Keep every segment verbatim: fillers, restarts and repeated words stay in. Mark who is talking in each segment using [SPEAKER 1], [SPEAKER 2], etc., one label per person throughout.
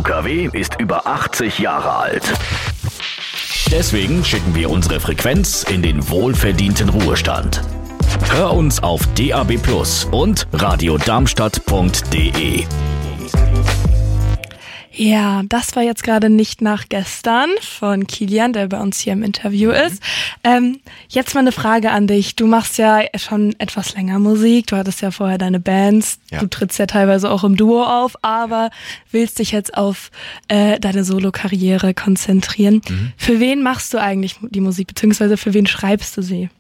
[SPEAKER 1] Radio K W ist über achtzig Jahre alt. Deswegen schicken wir unsere Frequenz in den wohlverdienten Ruhestand. Hör uns auf D A B Plus und radiodarmstadt punkt de.
[SPEAKER 2] Ja, das war jetzt gerade nicht nach gestern von Kilian, der bei uns hier im Interview ist. Ähm, jetzt mal eine Frage an dich. Du machst ja schon etwas länger Musik. Du hattest ja vorher deine Bands. Ja. Du trittst ja teilweise auch im Duo auf, aber willst dich jetzt auf äh, deine Solo-Karriere konzentrieren. Mhm. Für wen machst du eigentlich die Musik, beziehungsweise für wen schreibst du sie?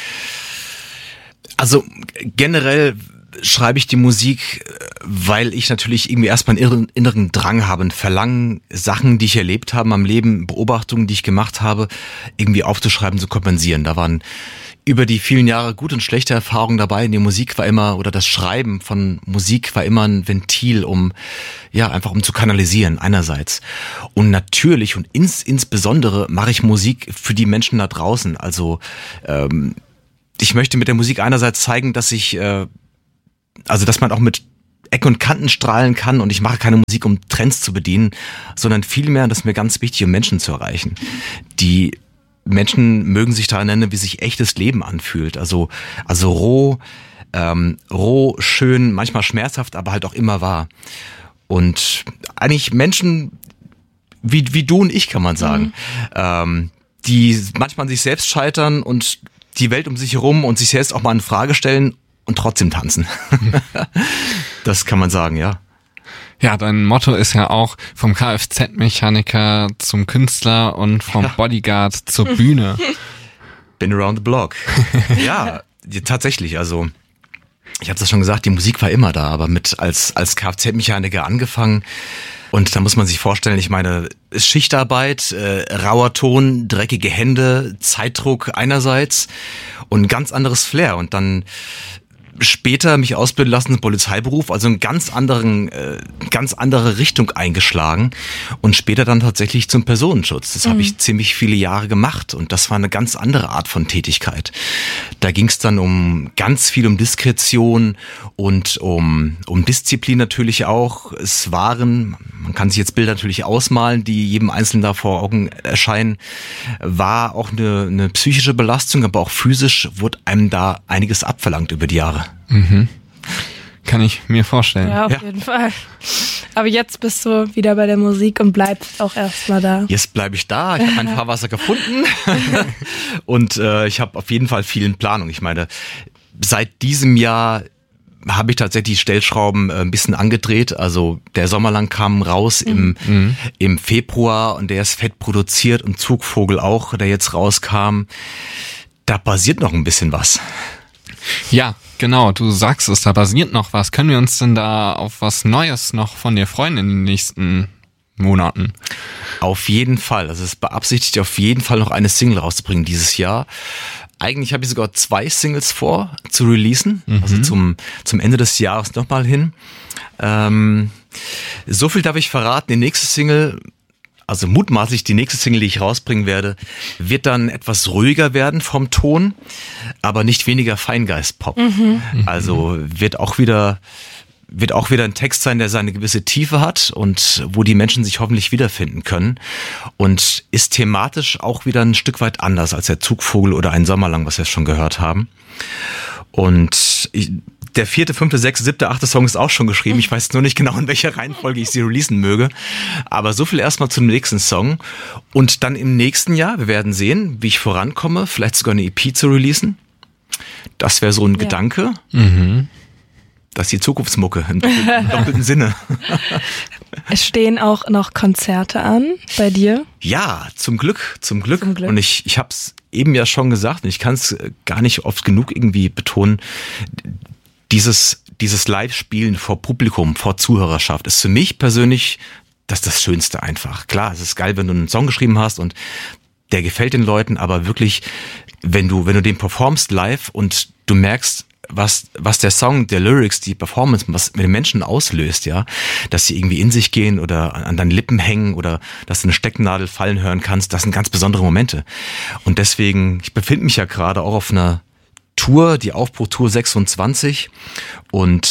[SPEAKER 3] Also generell schreibe ich die Musik, weil ich natürlich irgendwie erstmal einen inneren, inneren Drang habe, ein Verlangen, Sachen, die ich erlebt habe am Leben, Beobachtungen, die ich gemacht habe, irgendwie aufzuschreiben, zu kompensieren. Da waren über die vielen Jahre gute und schlechte Erfahrungen dabei. Die Musik war immer, oder das Schreiben von Musik war immer ein Ventil, um, ja, einfach um zu kanalisieren, einerseits. Und natürlich und ins, insbesondere mache ich Musik für die Menschen da draußen. Also, ähm, ich möchte mit der Musik einerseits zeigen, dass ich, äh, also dass man auch mit Ecken und Kanten strahlen kann, und ich mache keine Musik, um Trends zu bedienen, sondern vielmehr, das ist mir ganz wichtig, um Menschen zu erreichen. Die Menschen mögen sich daran erinnern, wie sich echtes Leben anfühlt. Also also roh, ähm, roh, schön, manchmal schmerzhaft, aber halt auch immer wahr. Und eigentlich Menschen wie wie du und ich, kann man sagen, mhm. ähm, die manchmal an sich selbst scheitern und die Welt um sich herum und sich selbst auch mal in Frage stellen und trotzdem tanzen. Das kann man sagen, ja.
[SPEAKER 4] Ja, dein Motto ist ja auch vom Kfz-Mechaniker zum Künstler und vom ja. Bodyguard zur Bühne.
[SPEAKER 3] Been around the block. Ja, tatsächlich, also ich habe das schon gesagt, die Musik war immer da, aber mit als als Kfz-Mechaniker angefangen. Und da muss man sich vorstellen, ich meine, Schichtarbeit, äh, rauer Ton, dreckige Hände, Zeitdruck einerseits und ein ganz anderes Flair. Und dann später mich ausbilden lassen im Polizeiberuf, also einen ganz anderen, äh, ganz andere Richtung eingeschlagen und später dann tatsächlich zum Personenschutz. Das mhm. habe ich ziemlich viele Jahre gemacht und das war eine ganz andere Art von Tätigkeit. Da ging es dann um ganz viel um Diskretion und um um Disziplin natürlich auch. Es waren, man kann sich jetzt Bilder natürlich ausmalen, die jedem Einzelnen da vor Augen erscheinen, war auch eine, eine psychische Belastung, aber auch physisch wurde einem da einiges abverlangt über die Jahre.
[SPEAKER 4] Mhm. Kann ich mir vorstellen.
[SPEAKER 2] Ja, auf ja. jeden Fall. Aber jetzt bist du wieder bei der Musik und bleibst auch erstmal da.
[SPEAKER 3] Jetzt bleibe ich da. Ich habe ein Fahrwasser gefunden und äh, ich habe auf jeden Fall viel in Planung. Ich meine, seit diesem Jahr habe ich tatsächlich die Stellschrauben äh, ein bisschen angedreht. Also der Sommerlang kam raus mhm. im mhm. im Februar und der ist fett produziert und Zugvogel auch, der jetzt rauskam. Da passiert noch ein bisschen was.
[SPEAKER 4] Ja, genau, du sagst es, da basiert noch was. Können wir uns denn da auf was Neues noch von dir freuen in den nächsten Monaten?
[SPEAKER 3] Auf jeden Fall. Also es ist beabsichtigt, auf jeden Fall noch eine Single rauszubringen dieses Jahr. Eigentlich habe ich sogar zwei Singles vor zu releasen, mhm. also zum zum Ende des Jahres nochmal hin. Ähm, so viel darf ich verraten, die nächste Single, also mutmaßlich die nächste Single, die ich rausbringen werde, wird dann etwas ruhiger werden vom Ton, aber nicht weniger Feingeist-Pop. Mhm. Also wird auch wieder wird auch wieder ein Text sein, der seine gewisse Tiefe hat und wo die Menschen sich hoffentlich wiederfinden können und ist thematisch auch wieder ein Stück weit anders als der Zugvogel oder Ein Sommerlang, was wir schon gehört haben. Und ich, der vierte, fünfte, sechste, siebte, achte Song ist auch schon geschrieben. Ich weiß nur nicht genau, in welcher Reihenfolge ich sie releasen möge. Aber so viel erstmal zum nächsten Song. Und dann im nächsten Jahr, wir werden sehen, wie ich vorankomme, vielleicht sogar eine E P zu releasen. Das wäre so ein ja. Gedanke. Mhm. Das ist die Zukunftsmucke im doppelten, im doppelten Sinne.
[SPEAKER 2] Es stehen auch noch Konzerte an bei dir?
[SPEAKER 3] Ja, zum Glück, zum Glück.
[SPEAKER 2] Zum Glück.
[SPEAKER 3] Und ich, ich habe es eben ja schon gesagt und ich kann es gar nicht oft genug irgendwie betonen. Dieses, dieses Live-Spielen vor Publikum, vor Zuhörerschaft ist für mich persönlich das das Schönste einfach. Klar, es ist geil, wenn du einen Song geschrieben hast und der gefällt den Leuten, aber wirklich, wenn du, wenn du den performst live und du merkst, was, was der Song, der Lyrics, die Performance, was mit den Menschen auslöst, ja, dass sie irgendwie in sich gehen oder an deinen Lippen hängen oder dass du eine Stecknadel fallen hören kannst, das sind ganz besondere Momente. Und deswegen, ich befinde mich ja gerade auch auf einer Tour, die Aufbruchtour sechsundzwanzig und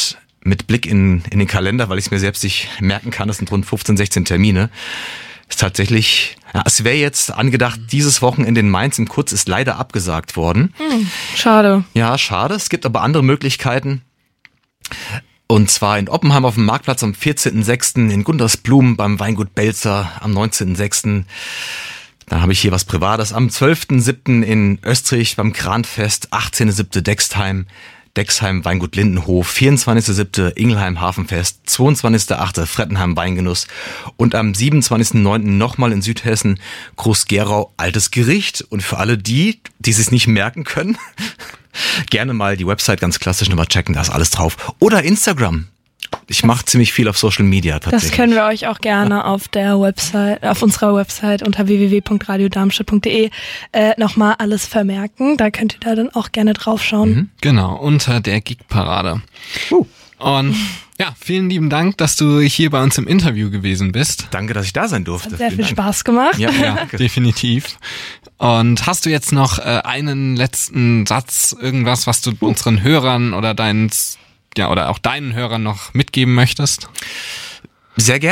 [SPEAKER 3] mit Blick in, in den Kalender, weil ich es mir selbst nicht merken kann, das sind rund fünfzehn, sechzehn Termine. Ist tatsächlich, ja, es wäre jetzt angedacht, dieses Wochenende in Mainz im Kurz ist leider abgesagt worden.
[SPEAKER 2] Hm, schade.
[SPEAKER 3] Ja, schade. Es gibt aber andere Möglichkeiten. Und zwar in Oppenheim auf dem Marktplatz am vierzehnten sechsten, in Gundersblum beim Weingut Belzer am neunzehnten sechsten Dann habe ich hier was Privates. Am zwölften siebten in Österreich beim Kranfest, achtzehnten siebten Dextheim, Dexheim Weingut Lindenhof, vierundzwanzigsten siebten Ingelheim Hafenfest, zweiundzwanzigsten achten Frettenheim Weingenuss und am siebenundzwanzigsten neunten nochmal in Südhessen Groß-Gerau Altes Gericht. Und für alle die, die es nicht merken können, gerne mal die Website ganz klassisch nochmal checken, da ist alles drauf. Oder Instagram. Ich mache ziemlich viel auf Social Media tatsächlich.
[SPEAKER 2] Das können wir euch auch gerne auf der Website, auf unserer Website unter w w w punkt radio darmstadt punkt d e äh, nochmal alles vermerken. Da könnt ihr da dann auch gerne draufschauen.
[SPEAKER 4] Mhm. Genau, unter der Geekparade. Uh. Und ja, vielen lieben Dank, dass du hier bei uns im Interview gewesen bist.
[SPEAKER 3] Danke, dass ich da sein durfte.
[SPEAKER 2] Hat sehr
[SPEAKER 3] Vielen
[SPEAKER 2] viel
[SPEAKER 3] Dank.
[SPEAKER 2] Spaß gemacht.
[SPEAKER 4] Ja, ja, definitiv. Und hast du jetzt noch äh, einen letzten Satz, irgendwas, was du unseren Hörern oder deinen, ja, oder auch deinen Hörern noch mitgeben möchtest?
[SPEAKER 3] Sehr gerne.